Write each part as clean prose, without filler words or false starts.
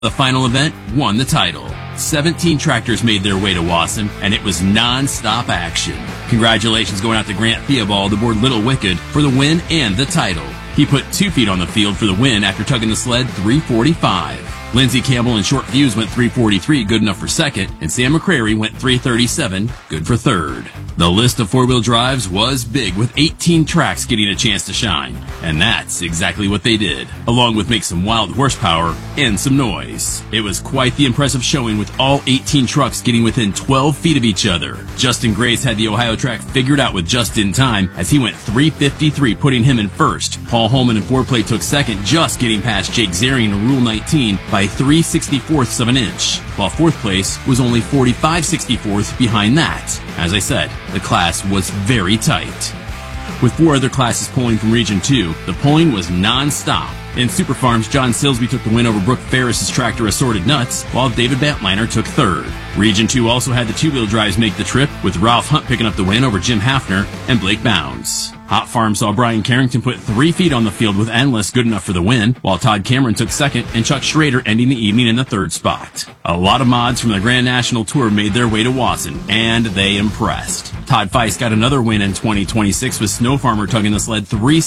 The final event won the title. 17 tractors made their way to Wasson, and it was non-stop action. Congratulations going out to Grant Theobald aboard Little Wicked for the win and the title. He put 2 feet on the field for the win after tugging the sled 345. Lindsey Campbell and Short Fuse went 343, good enough for second, and Sam McCrary went 337, good for third. The list of four-wheel drives was big, with 18 tracks getting a chance to shine. And that's exactly what they did, along with make some wild horsepower and some noise. It was quite the impressive showing, with all 18 trucks getting within 12 feet of each other. Justin Grace had the Ohio track figured out with just in time, as he went 353, putting him in first. Paul Holman in foreplay took second, just getting past Jake Zarian in Rule 19 by 3/64ths of an inch, while fourth place was only 45/64ths behind that. As I said, the class was very tight. With 4 other classes polling from Region 2, the polling was non-stop. In Super Farms, John Silsby took the win over Brooke Ferris's tractor Assorted Nuts, while David Bantliner took third. Region 2 also had the two-wheel drives make the trip, with Ralph Hunt picking up the win over Jim Hafner and Blake Bounds. Hot Farm saw Brian Carrington put 3 feet on the field with Endless, good enough for the win, while Todd Cameron took second and Chuck Schrader ending the evening in the third spot. A lot of mods from the Grand National Tour made their way to Wasson, and they impressed. Todd Feist got another win in 2026 with Snow Farmer tugging the sled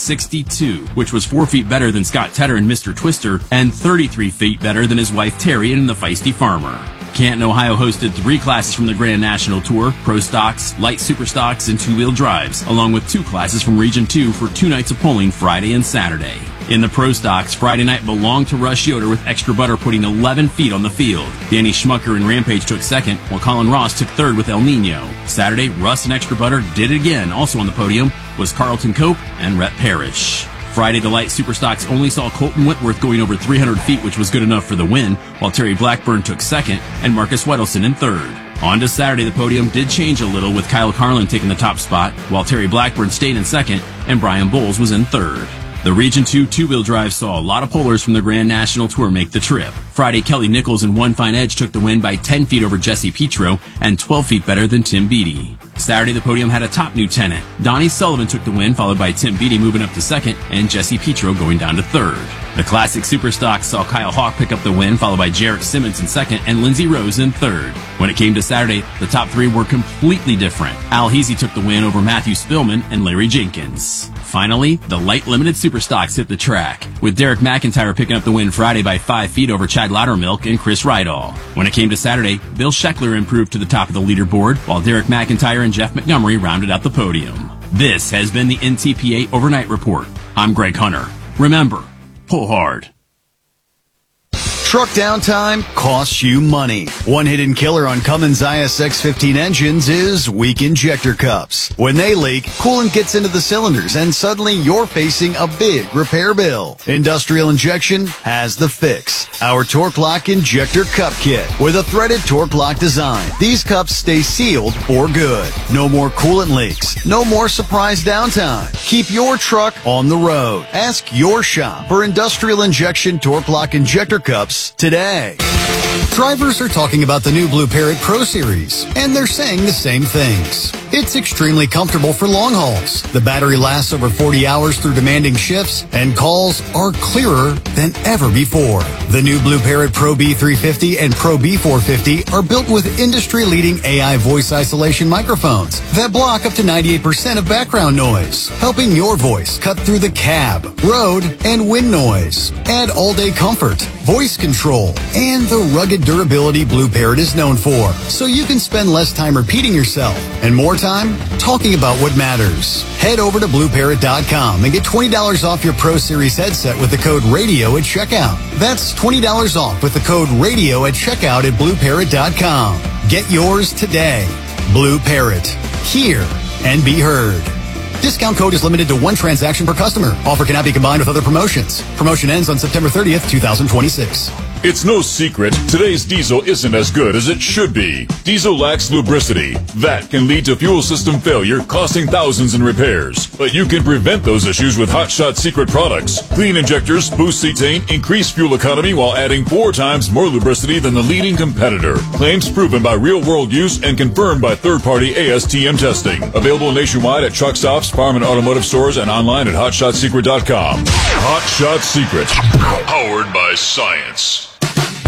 362, which was 4 feet better than Scott Tedder and Mr. Twister, and 33 feet better than his wife Terry and the Feisty Farmer. Canton, Ohio hosted 3 classes from the Grand National Tour, Pro Stocks, Light Super Stocks, and two-wheel drives, along with 2 classes from Region 2 for 2 nights of polling Friday and Saturday. In the Pro Stocks, Friday night belonged to Russ Yoder with Extra Butter putting 11 feet on the field. Danny Schmucker and Rampage took second, while Colin Ross took third with El Nino. Saturday, Russ and Extra Butter did it again. Also on the podium was Carlton Cope and Rhett Parrish. Friday, the Light Super Stocks only saw Colton Whitworth going over 300 feet, which was good enough for the win, while Terry Blackburn took second and Marcus Wedelson in third. On to Saturday, the podium did change a little, with Kyle Carlin taking the top spot, while Terry Blackburn stayed in second and Brian Bowles was in third. The Region 2 two-wheel drive saw a lot of pullers from the Grand National Tour make the trip. Friday, Kelly Nichols and One Fine Edge took the win by 10 feet over Jesse Petro and 12 feet better than Tim Beattie. Saturday, the podium had a top new tenant. Donnie Sullivan took the win, followed by Tim Beattie moving up to second and Jesse Petro going down to third. The Classic Super Stock saw Kyle Hawk pick up the win, followed by Jarek Simmons in second and Lindsey Rose in third. When it came to Saturday, the top 3 were completely different. Al Heasy took the win over Matthew Spillman and Larry Jenkins. Finally, the Light Limited Super Stocks hit the track, with Derek McIntyre picking up the win Friday by 5 feet over Chad Loudermilk and Chris Rydall. When it came to Saturday, Bill Scheckler improved to the top of the leaderboard, while Derek McIntyre and Jeff Montgomery rounded out the podium. This has been the NTPA Overnight Report. I'm Greg Hunter. Remember, pull hard. Truck downtime costs you money. One hidden killer on Cummins ISX-15 engines is weak injector cups. When they leak, coolant gets into the cylinders and suddenly you're facing a big repair bill. Industrial Injection has the fix. Our Torque Lock Injector Cup Kit with a threaded Torque Lock design. These cups stay sealed for good. No more coolant leaks. No more surprise downtime. Keep your truck on the road. Ask your shop for Industrial Injection Torque Lock Injector Cups today. Drivers are talking about the new Blue Parrot Pro Series, and they're saying the same things. It's extremely comfortable for long hauls. The battery lasts over 40 hours through demanding shifts, and calls are clearer than ever before. The new Blue Parrot Pro B350 and Pro B450 are built with industry-leading AI voice isolation microphones that block up to 98% of background noise, helping your voice cut through the cab, road, and wind noise. Add all-day comfort, voice control, and the rugged durability Blue Parrot is known for, so you can spend less time repeating yourself and more time talking about what matters. Head over to BlueParrot.com and get $20 off your Pro Series headset with the code RADIO at checkout. That's $20 off with the code RADIO at checkout at BlueParrot.com. Get yours today. Blue Parrot. Hear and be heard. Discount code is limited to 1 transaction per customer. Offer cannot be combined with other promotions. Promotion ends on September 30th, 2026. It's no secret, today's diesel isn't as good as it should be. Diesel lacks lubricity. That can lead to fuel system failure, costing thousands in repairs. But you can prevent those issues with Hot Shot Secret products. Clean injectors, boost cetane, increase fuel economy while adding 4 times more lubricity than the leading competitor. Claims proven by real-world use and confirmed by third-party ASTM testing. Available nationwide at truck stops, farm and automotive stores, and online at HotShotSecret.com. Hot Shot Secret. Powered by science.